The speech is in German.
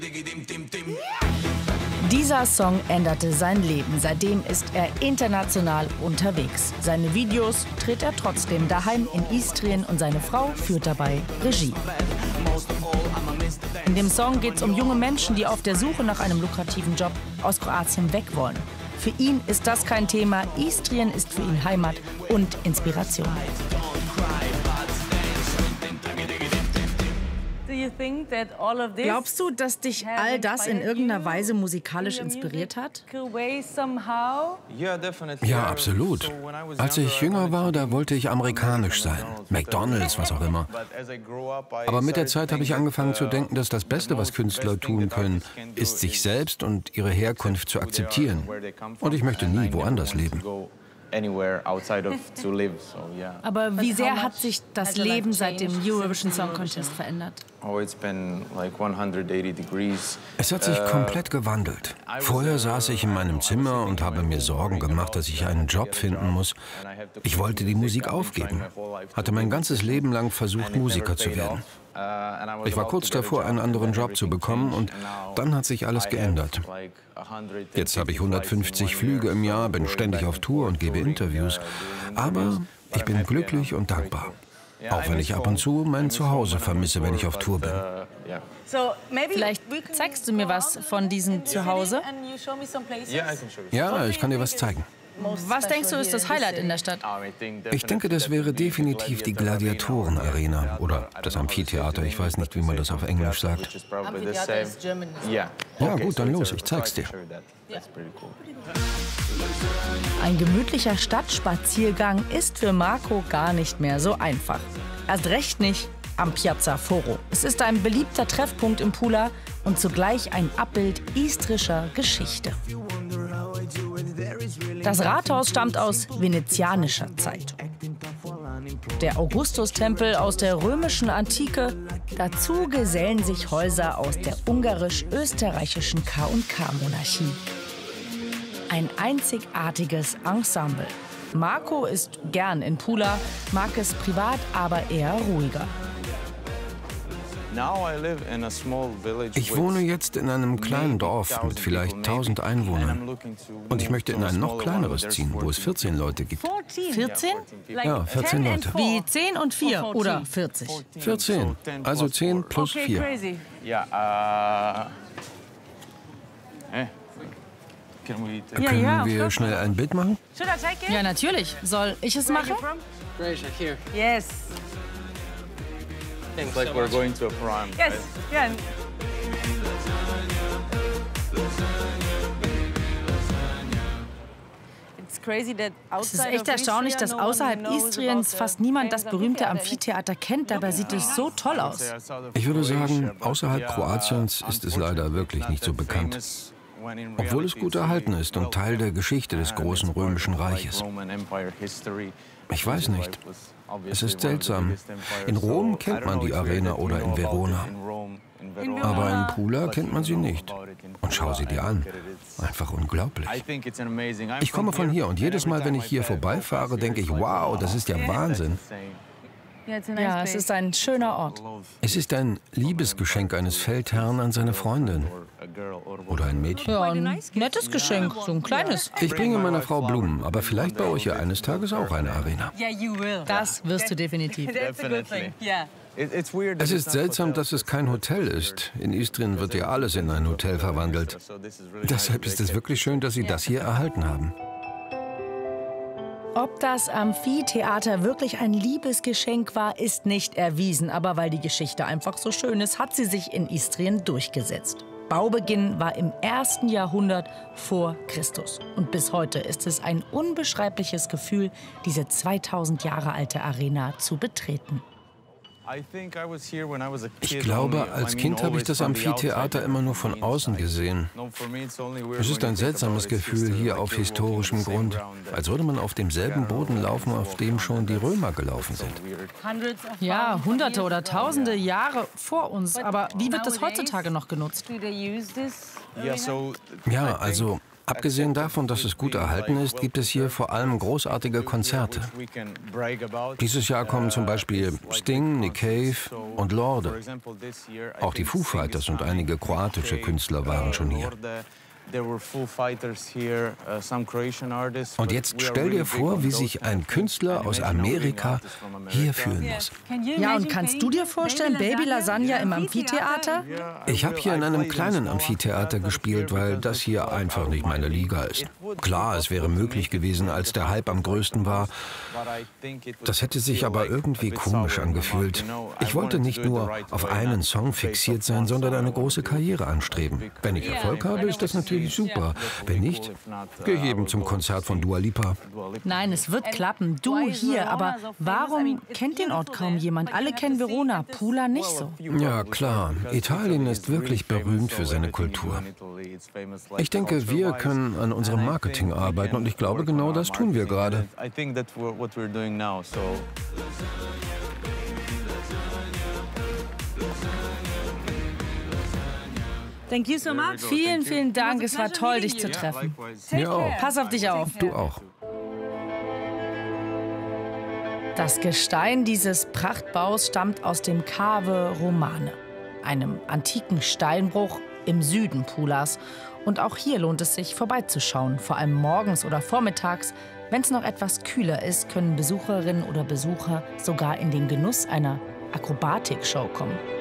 Dieser Song änderte sein Leben. Seitdem ist er international unterwegs. Seine Videos dreht er trotzdem daheim in Istrien und seine Frau führt dabei Regie. In dem Song geht es um junge Menschen, die auf der Suche nach einem lukrativen Job aus Kroatien weg wollen. Für ihn ist das kein Thema. Istrien ist für ihn Heimat und Inspiration. Glaubst du, dass dich all das in irgendeiner Weise musikalisch inspiriert hat? Ja, absolut. Als ich jünger war, da wollte ich amerikanisch sein. McDonald's, was auch immer. Aber mit der Zeit habe ich angefangen zu denken, dass das Beste, was Künstler tun können, ist, sich selbst und ihre Herkunft zu akzeptieren. Und ich möchte nie woanders leben. Aber wie sehr hat sich das Leben seit dem Eurovision Song Contest verändert? Es hat sich komplett gewandelt. Vorher saß ich in meinem Zimmer und habe mir Sorgen gemacht, dass ich einen Job finden muss. Ich wollte die Musik aufgeben, hatte mein ganzes Leben lang versucht, Musiker zu werden. Ich war kurz davor, einen anderen Job zu bekommen und dann hat sich alles geändert. Jetzt habe ich 150 Flüge im Jahr, bin ständig auf Tour und gebe Interviews. Aber ich bin glücklich und dankbar. Auch wenn ich ab und zu mein Zuhause vermisse, wenn ich auf Tour bin. Vielleicht zeigst du mir was von diesem Zuhause? Ja, ich kann dir was zeigen. Was denkst du, ist das Highlight in der Stadt? Ich denke, das wäre definitiv die Gladiatoren-Arena oder das Amphitheater. Ich weiß nicht, wie man das auf Englisch sagt. Ja, gut, dann los, ich zeig's dir. Ein gemütlicher Stadtspaziergang ist für Marco gar nicht mehr so einfach. Erst recht nicht am Piazza Foro. Es ist ein beliebter Treffpunkt im Pula und zugleich ein Abbild istrischer Geschichte. Das Rathaus stammt aus venezianischer Zeit. Der Augustustempel aus der römischen Antike. Dazu gesellen sich Häuser aus der ungarisch-österreichischen K&K-Monarchie. Ein einzigartiges Ensemble. Marco ist gern in Pula, mag es privat aber eher ruhiger. Ich wohne jetzt in einem kleinen Dorf mit vielleicht 1000 Einwohnern. Und ich möchte in ein noch kleineres ziehen, wo es 14 Leute gibt. 14? Ja, 14 Leute. Wie 10 und 4 oder 40? 14, also 10 plus 4. Können wir schnell ein Bild machen? Ja, natürlich. Soll ich es machen? Yes. It's like we're going to a prom. Yes, yeah. Es ist echt erstaunlich, dass außerhalb Istriens fast niemand das berühmte Amphitheater kennt. Dabei sieht es so toll aus. Ich würde sagen, außerhalb Kroatiens ist es leider wirklich nicht so bekannt. Obwohl es gut erhalten ist und Teil der Geschichte des großen römischen Reiches. Ich weiß nicht. Es ist seltsam. In Rom kennt man die Arena oder in Verona. Aber in Pula kennt man sie nicht. Und schau sie dir an. Einfach unglaublich. Ich komme von hier und jedes Mal, wenn ich hier vorbeifahre, denke ich, wow, das ist ja Wahnsinn. Ja, es ist ein schöner Ort. Es ist ein Liebesgeschenk eines Feldherrn an seine Freundin. Oder ein Mädchen. Ja, ein nettes Geschenk, so ein kleines. Ich bringe meiner Frau Blumen, aber vielleicht baue ich ja eines Tages auch eine Arena. Das wirst du definitiv. Es ist seltsam, dass es kein Hotel ist. In Istrien wird ja alles in ein Hotel verwandelt. Deshalb ist es wirklich schön, dass Sie das hier erhalten haben. Ob das Amphitheater wirklich ein Liebesgeschenk war, ist nicht erwiesen. Aber weil die Geschichte einfach so schön ist, hat sie sich in Istrien durchgesetzt. Baubeginn war im 1. Jahrhundert vor Christus. Und bis heute ist es ein unbeschreibliches Gefühl, diese 2000 Jahre alte Arena zu betreten. Ich glaube, als Kind habe ich das Amphitheater immer nur von außen gesehen. Es ist ein seltsames Gefühl hier auf historischem Grund, als würde man auf demselben Boden laufen, auf dem schon die Römer gelaufen sind. Ja, Hunderte oder Tausende Jahre vor uns. Aber wie wird das heutzutage noch genutzt? Ja, also abgesehen davon, dass es gut erhalten ist, gibt es hier vor allem großartige Konzerte. Dieses Jahr kommen zum Beispiel Sting, Nick Cave und Lorde. Auch die Foo Fighters und einige kroatische Künstler waren schon hier. Und jetzt stell dir vor, wie sich ein Künstler aus Amerika hier fühlen muss. Ja, und kannst du dir vorstellen, Baby Lasagna im Amphitheater? Ich habe hier in einem kleinen Amphitheater gespielt, weil das hier einfach nicht meine Liga ist. Klar, es wäre möglich gewesen, als der Hype am größten war. Das hätte sich aber irgendwie komisch angefühlt. Ich wollte nicht nur auf einen Song fixiert sein, sondern eine große Karriere anstreben. Wenn ich Erfolg habe, ist das natürlich super. Wenn nicht, gehe ich eben zum Konzert von Dua Lipa. Nein, es wird klappen. Du hier, aber warum kennt den Ort kaum jemand? Alle kennen Verona, Pula nicht so. Ja, klar. Italien ist wirklich berühmt für seine Kultur. Ich denke, wir können an unserem Marketing arbeiten und ich glaube, genau das tun wir gerade. Thank you so much. Vielen, vielen Dank. Es war toll, dich zu treffen. Mir auch. Pass auf dich auf. Du auch. Das Gestein dieses Prachtbaus stammt aus dem Cave Romane, einem antiken Steinbruch im Süden Pulas. Und auch hier lohnt es sich, vorbeizuschauen, vor allem morgens oder vormittags. Wenn es noch etwas kühler ist, können Besucherinnen oder Besucher sogar in den Genuss einer Akrobatikshow kommen.